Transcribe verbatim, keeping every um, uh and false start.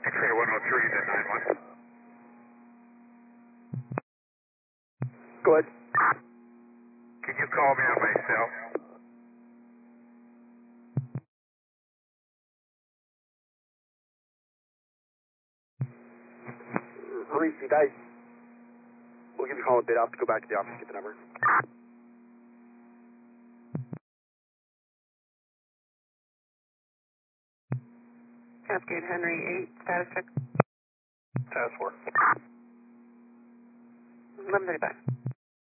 X-ray one oh three to nine one. Go ahead. Can you call me on my cell? Reese, I we'll give you a call a bit. I'll have to go back to the office and get the number. Cascade Henry eight, status check. Task four. eleven thirty-five.